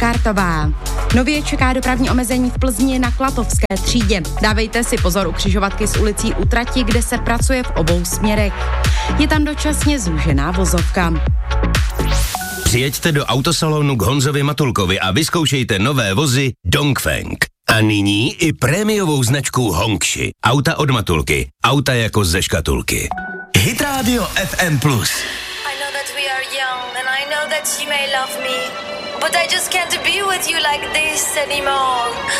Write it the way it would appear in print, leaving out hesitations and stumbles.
Puškártová. Nově čeká dopravní omezení v Plzni na Klatovské třídě. Dávejte si pozor u křižovatky s ulicí U trati, kde se pracuje v obou směrech. Je tam dočasně zúžená vozovka. Přijeďte do autosalonu k Honzovi Matulkovi a vyzkoušejte nové vozy Dongfeng. A nyní i prémiovou značku Hongshi. Auta od Matulky. Auta jako ze škatulky. Hit Radio FM+. I know that we are young and I know that you may love me, but I just can't be with you like this anymore.